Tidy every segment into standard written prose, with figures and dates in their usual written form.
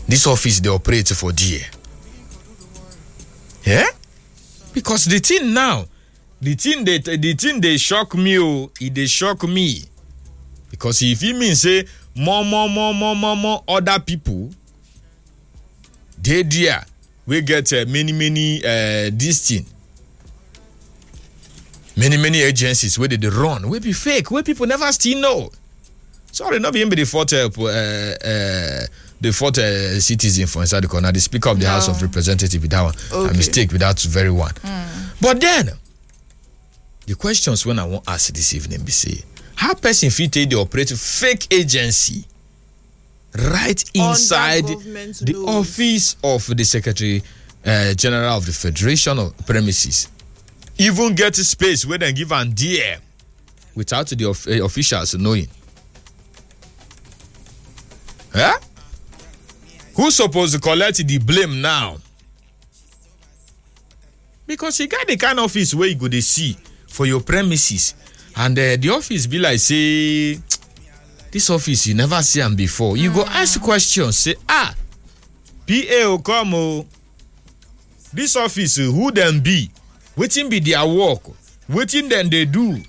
this office they operate for there. Yeah? Because the thing now, the thing they shock me, it they shock me. Because if you mean say more other people, they there we get many this thing. Many agencies where they run, we be fake, where people never still know. Sorry, not even be the fourth citizen for inside the corner, the Speaker of the House of Representatives with that one. Okay. A mistake with that very one. But then, the questions when I want to ask this evening be say, how person fit they operate fake agency right inside the office of the Secretary General of the Federation of premises? Even get a space where they give an idea without the officials knowing. Huh? Who's supposed to collect the blame now? Because you got the kind of office where you go to see for your premises, and the office be like, say, this office you never see them before. You go ask questions, say, PA come, this office who them be? Waiting be their work, waiting then they do.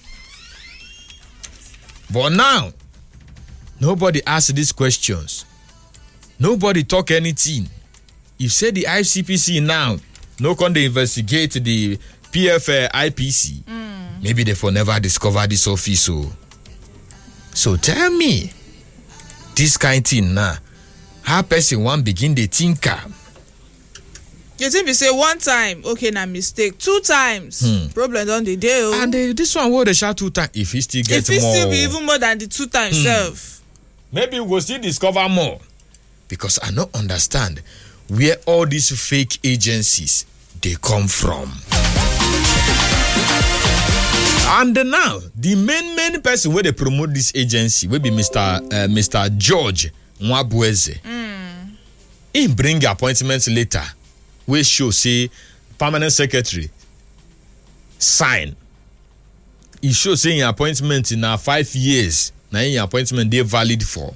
But now, nobody ask these questions. Nobody talk anything. If say the ICPC now, no can they investigate the PF IPC, maybe they for never discover this office. So tell me, this kind of thing now, how person one begin the thinker? You think we say one time, okay, na mistake. 2 times, problem on the day. And this one will they shout 2 times. If he still gets more, if he still be even more than the 2 times self, maybe we will still discover more. Because I don't understand where all these fake agencies they come from. And now the main person where they promote this agency will be Mr. George Nwabueze. He bring appointments later. We show say permanent secretary sign. He show say in appointment in 5 years. Now in appointment they valid for.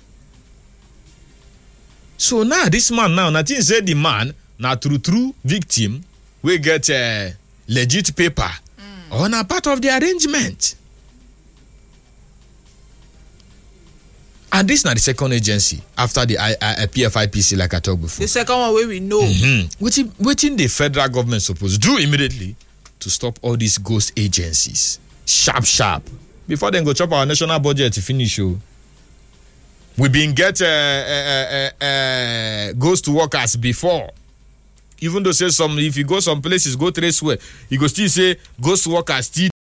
So now this man now nothing say the man now true victim we get a legit paper on a part of the arrangement. And this is not the second agency after the PFIPC like I talked before. The second one where we know. What the federal government supposed to do immediately to stop all these ghost agencies? Sharp. Before they go chop our national budget to finish. We been get ghost workers before. Even though say some, if you go some places, go trace where you go still say ghost workers still